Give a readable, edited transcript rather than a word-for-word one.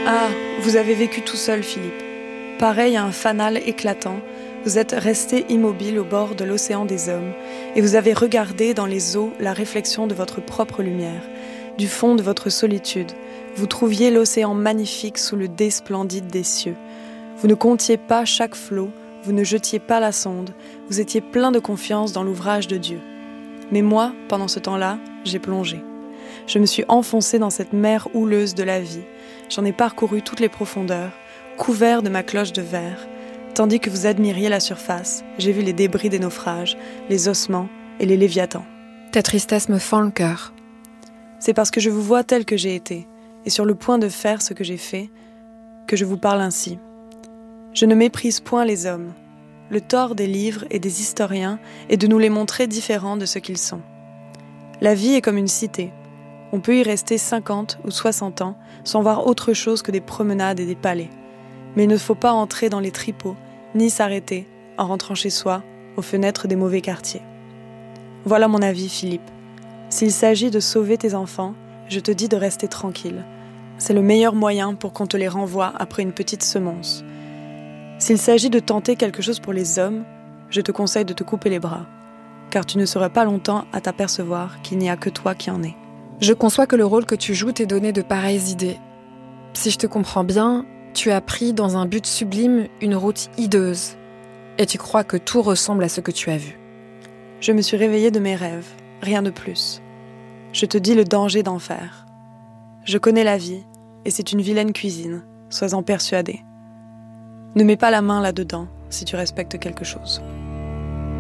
Ah, vous avez vécu tout seul, Philippe. Pareil à un fanal éclatant, vous êtes resté immobile au bord de l'océan des hommes et vous avez regardé dans les eaux la réflexion de votre propre lumière. Du fond de votre solitude, vous trouviez l'océan magnifique sous le dais splendide des cieux. Vous ne comptiez pas chaque flot, vous ne jetiez pas la sonde, vous étiez plein de confiance dans l'ouvrage de Dieu. Mais moi, pendant ce temps-là, j'ai plongé. Je me suis enfoncée dans cette mer houleuse de la vie. J'en ai parcouru toutes les profondeurs, couvert de ma cloche de verre. Tandis que vous admiriez la surface, j'ai vu les débris des naufrages, les ossements et les léviathans. Ta tristesse me fend le cœur. C'est parce que je vous vois tel que j'ai été, et sur le point de faire ce que j'ai fait, que je vous parle ainsi. Je ne méprise point les hommes. Le tort des livres et des historiens est de nous les montrer différents de ce qu'ils sont. La vie est comme une cité. On peut y rester 50 ou 60 ans sans voir autre chose que des promenades et des palais. Mais il ne faut pas entrer dans les tripots, ni s'arrêter, en rentrant chez soi, aux fenêtres des mauvais quartiers. Voilà mon avis, Philippe. S'il s'agit de sauver tes enfants, je te dis de rester tranquille. C'est le meilleur moyen pour qu'on te les renvoie après une petite semonce. S'il s'agit de tenter quelque chose pour les hommes, je te conseille de te couper les bras, car tu ne seras pas longtemps à t'apercevoir qu'il n'y a que toi qui en es. Je conçois que le rôle que tu joues t'ait donné de pareilles idées. Si je te comprends bien, tu as pris dans un but sublime une route hideuse, et tu crois que tout ressemble à ce que tu as vu. Je me suis réveillée de mes rêves, rien de plus. Je te dis le danger d'en faire. Je connais la vie, et c'est une vilaine cuisine, sois-en persuadé. Ne mets pas la main là-dedans, si tu respectes quelque chose.